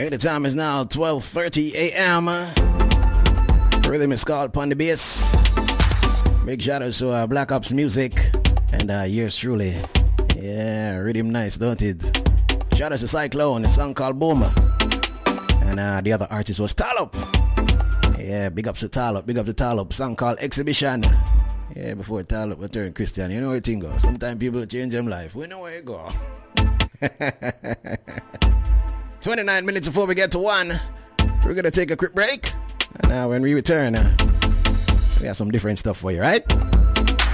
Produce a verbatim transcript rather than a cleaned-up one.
Hey, the time is now twelve thirty a.m. Rhythm is called Pon the Bass. Big shout out to uh, Black Ops Music and uh, yours truly. Yeah, rhythm nice, don't it? Shout out to Cyclone, a song called Boomer. And uh, the other artist was Talop. Yeah, big up to Talop, big up to Talop. Song called Exhibition. Yeah, before Talop would turn Christian. You know where thing go. Sometimes people change them life. We know where you go. twenty-nine minutes before we get to one. We're going to take a quick break. And uh, when we return, uh, we have some different stuff for you, right?